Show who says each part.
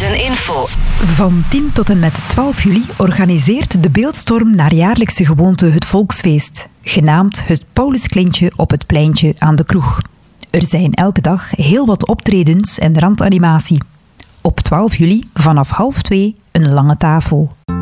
Speaker 1: Feiteninfo.
Speaker 2: Van 10 tot en met 12 juli organiseert de Beeldstorm naar jaarlijkse gewoonte het volksfeest, genaamd het Pauluskleintje op het pleintje aan de kroeg. Er zijn elke dag heel wat optredens en randanimatie. Op 12 juli vanaf 1:30 een lange tafel.